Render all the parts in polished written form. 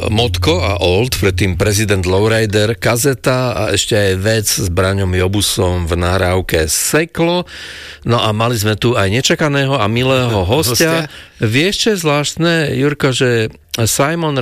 Motko a Old, predtým prezident Lowrider, kazeta a ešte aj vec s Braňom Jobusom v nahrávke Seklo. No a mali sme tu aj nečakaného a milého hostia. Vieš, čo je zvláštne, Jurko, že Simon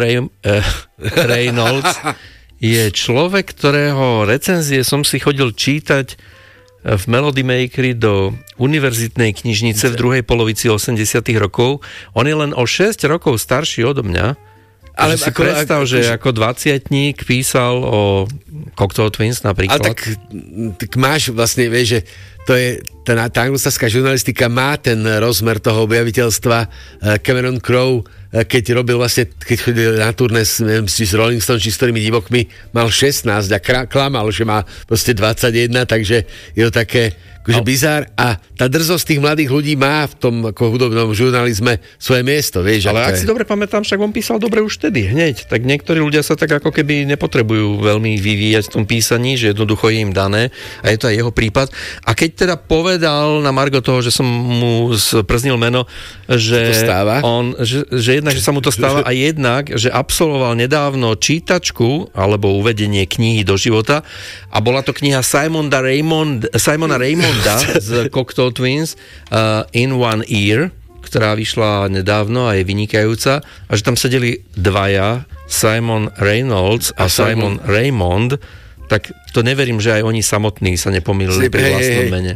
Reynolds je človek, ktorého recenzie som si chodil čítať v Melody Makeri do univerzitnej knižnice v druhej polovici 80 rokov. On je len o 6 rokov starší odo mňa. Ale si predstav, že ako 20-tník písal o Cocteau Twins napríklad. Ale tak máš vlastne, vieš, že to je, tá anglosakská žurnalistika má ten rozmer toho objaviteľstva. Cameron Crowe, keď robil vlastne, keď chodil na turné s Rolling Stone či s ktorými divokmi, mal 16 a klamal, že má proste 21, takže je to také akože bizár a tá drzosť tých mladých ľudí má v tom ako hudobnom žurnalizme svoje miesto, vieš. Ale ak si dobre pamätám, však on písal dobre už vtedy, hneď. Tak niektorí ľudia sa tak ako keby nepotrebujú veľmi vyvíjať v tom písaní, že jednoducho je im dané a je to aj jeho prípad. A keď teda povedal na margo toho, že som mu sprznil meno, že jednak, že sa mu to stáva a jednak, že absolvoval nedávno čítačku alebo uvedenie knihy do života a bola to kniha Simona Raymonda z Cocteau Twins In One Ear, ktorá vyšla nedávno a je vynikajúca a že tam sedeli dvaja, Simon Reynolds a Simon Raymond, tak to neverím, že aj oni samotní sa nepomýlili pri vlastnom mene.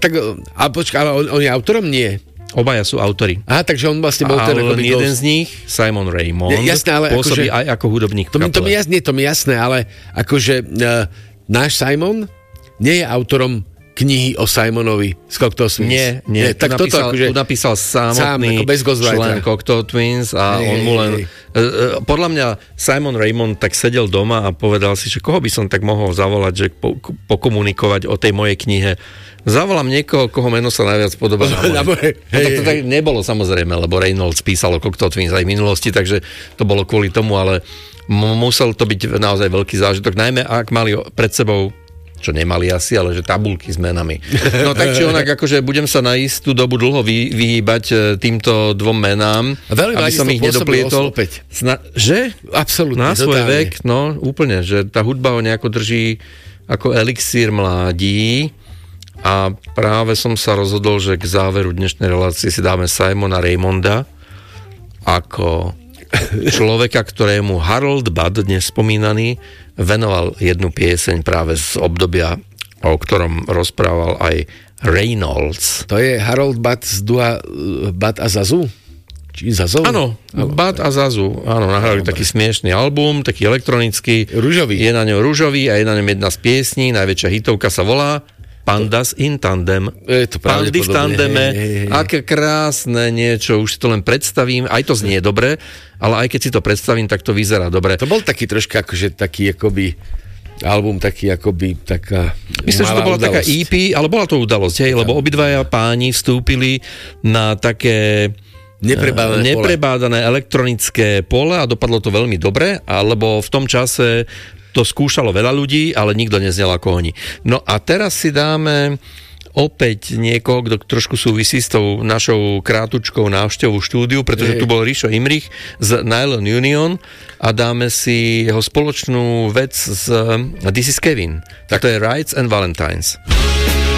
Ale on je autorom? Nie. Obaja sú autori. Aha, takže on vlastne bol ten jeden z nich, Simon Raymond, pôsobí aj ako hudobník v kapele. To mi jasné, ale akože náš Simon nie je autorom knihy o Simonovi z Cocteau Twins. Nie. Tak tu napísal samotný člen Cocteau Twins a on mu len... Podľa mňa Simon Raymond tak sedel doma a povedal si, že koho by som tak mohol zavolať, že pokomunikovať o tej mojej knihe. Zavolám niekoho, koho meno sa najviac podobá na moje. Tak to tak nebolo samozrejme, lebo Reynolds písal o Cocteau Twins aj v minulosti, takže to bolo kvôli tomu, ale musel to byť naozaj veľký zážitok, najmä ak mali pred sebou, čo nemali asi, ale že tabulky s menami. No tak či onak, akože budem sa na istú dobu dlho vyhýbať týmto dvom menám, aby som ich nedoplietol. Že? Absolútne. Na svoj vek, no úplne, že tá hudba ho nejako drží ako elixír mládí a práve som sa rozhodol, že k záveru dnešnej relácie si dáme Simona Raymonda ako človeka, ktorému Harold Budd, dnes spomínaný, venoval jednu pieseň práve z obdobia, o ktorom rozprával aj Reynolds. To je Harold Budd z dua Budd a Zazu? Či Zazov? Áno, Budd a Zazu. Áno, nahrali taký smiešný album, taký elektronický. Ružový. Je na ňom ružový a je na ňom jedna z piesní, najväčšia hitovka sa volá Pandas in tandem. Pandy v tandeme. Aké krásne niečo, už si to len predstavím. Aj to znie dobre, ale aj keď si to predstavím, tak to vyzerá dobre. To bol taký troška, akože taký akoby album, taký akoby taká myslím, že to bola udalosť. Taká EP, ale bola to udalosť, hej, lebo obidvaja páni vstúpili na také neprebádané elektronické pole a dopadlo to veľmi dobre, alebo v tom čase to skúšalo veľa ľudí, ale nikto neznel ako oni. No a teraz si dáme opäť niekoho, kto trošku súvisí s tou našou krátučkou návštevou štúdiu, pretože tu bol Rišo Imrich z Nylon Union a dáme si jeho spoločnú vec z This is Kevin. Tak to je Rights and Valentines.